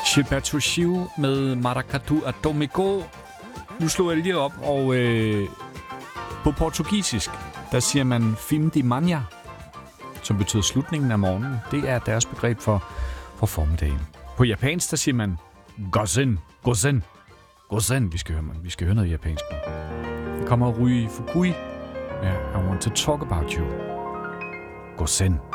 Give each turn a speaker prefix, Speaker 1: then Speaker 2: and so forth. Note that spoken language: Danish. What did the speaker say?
Speaker 1: Gilberto Gil med Maracatu Atomico. Nu slår jeg lige op, og på portugisisk, der siger man fim de manhã, som betyder slutningen af morgenen. Det er deres begreb for formiddagen. På japansk, der siger man gozen, gozen, gozen. Vi skal høre noget japansk nu. Der kommer Rui Fukui. Ja, I want to talk about you. Gozen.